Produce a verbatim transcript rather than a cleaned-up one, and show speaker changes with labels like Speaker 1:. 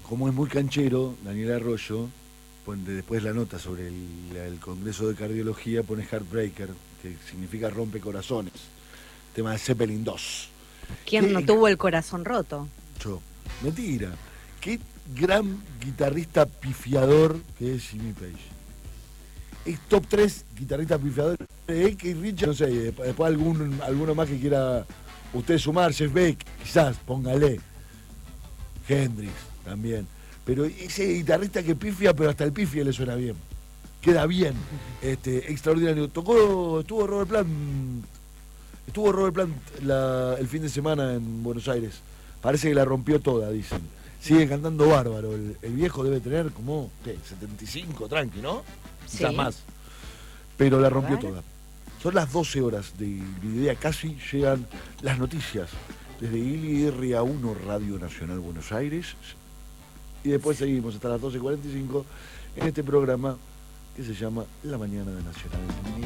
Speaker 1: como es muy canchero, Daniel Arroyo, pone después la nota sobre el, el Congreso de Cardiología, pone Heartbreaker, que significa rompecorazones. Tema de Zeppelin dos.
Speaker 2: ¿Quién no tuvo el corazón roto?
Speaker 1: Yo. Mentira. Qué gran guitarrista pifiador que es Jimmy Page. Es top tres guitarristas pifiadores. Él que Richard, no sé, después, después algún, alguno más que quiera usted sumar, Jeff Beck, quizás, póngale. Hendrix también. Pero ese guitarrista que pifia, pero hasta el pifia le suena bien. Queda bien. Este, extraordinario. Tocó, estuvo Robert Plant. Estuvo Robert Plant la, el fin de semana en Buenos Aires. Parece que la rompió toda, dicen. Sigue cantando bárbaro. El, el viejo debe tener como, ¿qué? setenta y cinco, tranqui, ¿no?
Speaker 2: Sí.
Speaker 1: Quizás más. Pero la rompió toda. Son las doce horas de idea, casi llegan las noticias. Desde I L I R A uno, Radio Nacional Buenos Aires. Y después seguimos hasta las doce cuarenta y cinco en este programa que se llama La Mañana de Nacional.